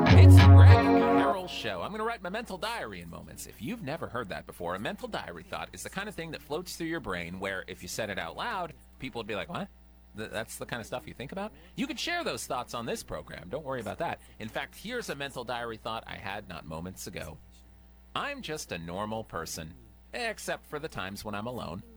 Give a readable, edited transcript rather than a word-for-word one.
It's the Greg Harrell Show. I'm going to write my mental diary in moments. If you've never heard that before, a mental diary thought is the kind of thing that floats through your brain where if you said it out loud, people would be like, what? That's the kind of stuff you think about? You can share those thoughts on this program. Don't worry about that. In fact, here's a mental diary thought I had not moments ago. I'm just a normal person, except for the times when I'm alone.